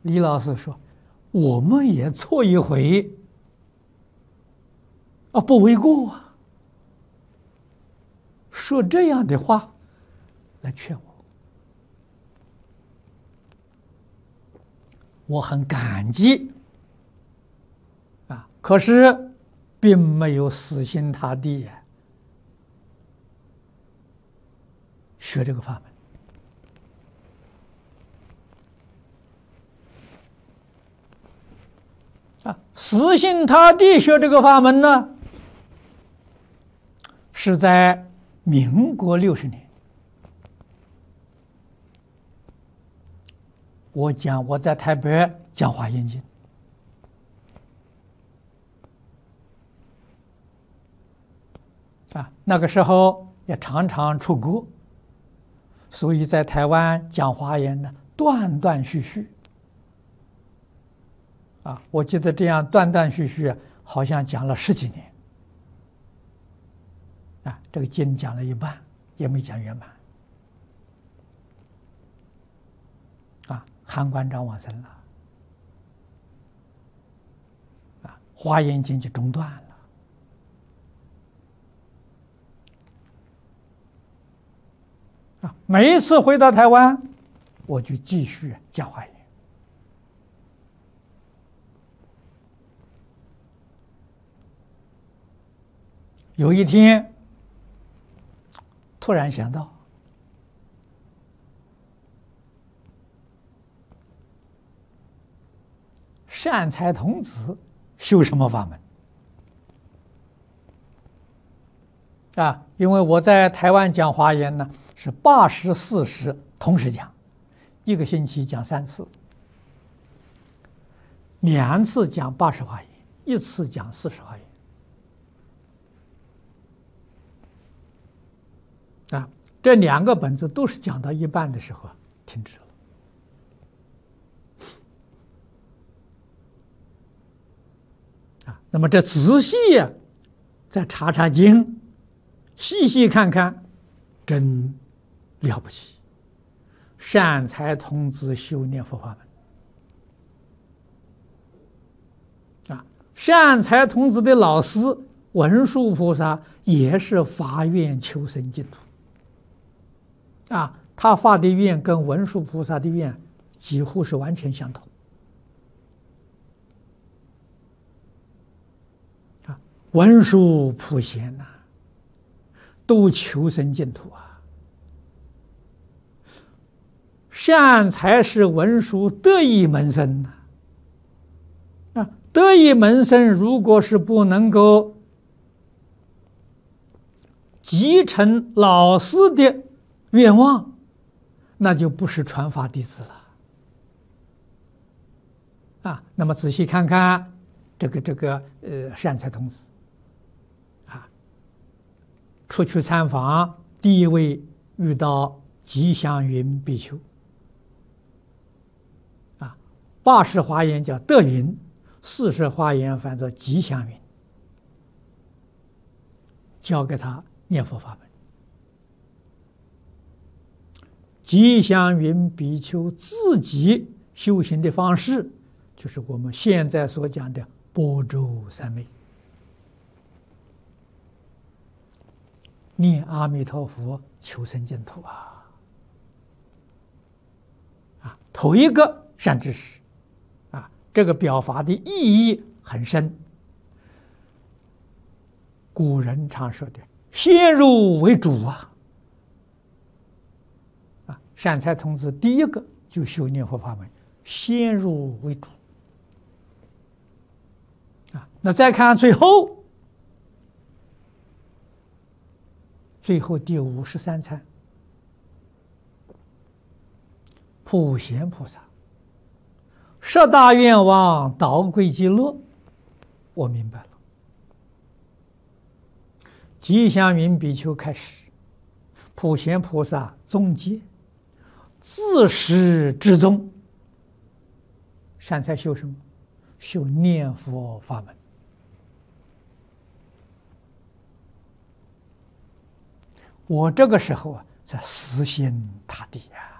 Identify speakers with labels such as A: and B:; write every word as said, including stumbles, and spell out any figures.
A: 李老师说：“我们也错一回，啊，不为过啊。”说这样的话来劝我，我很感激啊，可是并没有死心塌地呀、啊、学这个法门。啊，死心塌地学这个法门呢，是在民国六十年。我讲我在台北讲华严经，啊，那个时候也常常出国，所以在台湾讲华严呢，断断续续。啊，我记得这样断断续续，好像讲了十几年。啊，这个经讲了一半，也没讲圆满。啊，韩馆长往生了，啊，华严经就中断了。啊，每一次回到台湾，我就继续讲华严。有一天，突然想到，善财童子修什么法门？啊，因为我在台湾讲华严呢，是八十四十同时讲，一个星期讲三次，两次讲八十华严，一次讲四十华严。啊，这两个本子都是讲到一半的时候停止了。啊，那么这仔细呀，再查查经，细细看看，真了不起！善财童子修念佛法门。啊，善财童子的老师文殊菩萨也是发愿求生净土。啊，他发的愿跟文殊菩萨的愿几乎是完全相同。啊，文殊普贤呐、啊，都求生净土啊。善财是文殊得意门生呐、啊，啊，得意门生如果是不能够继承老师的愿望，那就不是传法弟子了。啊，那么仔细看看这个这个呃善财童子，啊，出去参访，第一位遇到吉祥云比丘，啊，八十华严叫德云，四十华严翻作吉祥云，教给他念佛法门。吉祥云比丘自己修行的方式，就是我们现在所讲的般舟三昧，念阿弥陀佛求生净土啊！啊，头一个善知识，啊，这个表法的意义很深。古人常说的“先入为主”啊。善财童子第一个就修念佛法门，先入为主。啊，那再看最后，最后第五十三参，普贤菩萨，十大愿望导归极乐，我明白了。吉祥云比丘开始，普贤菩萨中结。自始至终，善财修什么？修念佛法门。我这个时候啊，才死心塌地啊。